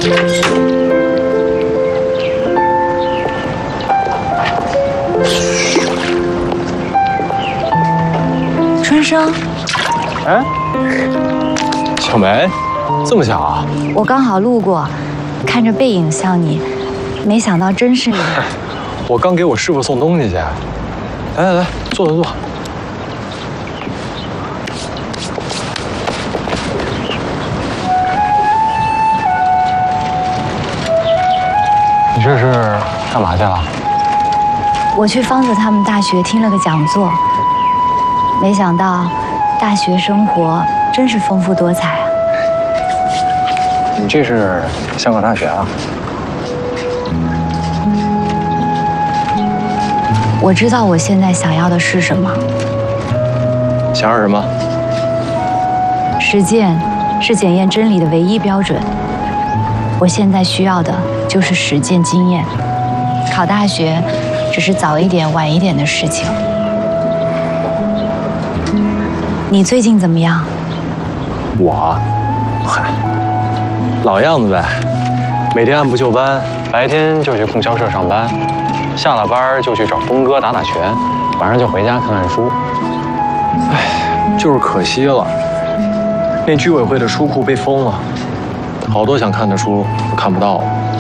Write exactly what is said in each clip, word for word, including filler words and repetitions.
春生， 哎，小梅，这么巧啊！ 我刚好路过，看着背影像你，没想到真是你。 我刚给我师傅送东西去。来来来，坐坐坐。你这是干嘛去了？ 我去方子他们大学听了个讲座，没想到大学生活真是丰富多彩啊！ 你这是香港大学啊？ 我知道我现在想要的是什么。 想要什么？ 实践是检验真理的唯一标准。我现在需要的就是实践经验。考大学只是早一点晚一点的事情。你最近怎么样？ 我，嗨，老样子呗，每天按部就班，白天就去供销社上班，下了班就去找东哥打打拳，晚上就回家看看书。哎，就是可惜了，那居委会的书库被封了，好多想看的书都看不到了。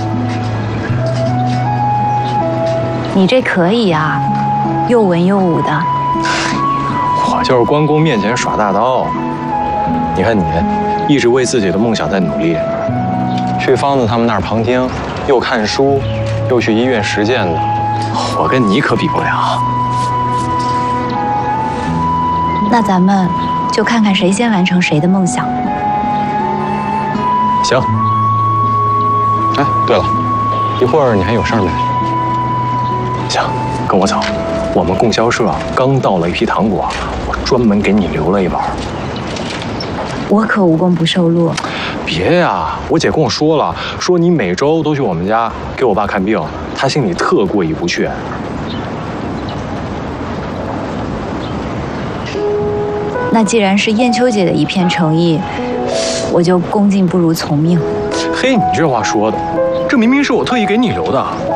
你这可以啊，又文又武的。 我就是关公面前耍大刀。你看你，一直为自己的梦想在努力，去方子他们那儿旁听，又看书，又去医院实践的。我跟你可比不了。 那咱们就看看谁先完成谁的梦想。 行。哎，对了，一会儿你还有事儿没？行，跟我走。我们供销社刚到了一批糖果，我专门给你留了一包。 我可无功不受禄。 别呀，我姐跟我说了，说你每周都去我们家给我爸看病，她心里特过意不去。 那既然是燕秋姐的一片诚意，我就恭敬不如从命。 嘿，你这话说的，这明明是我特意给你留的。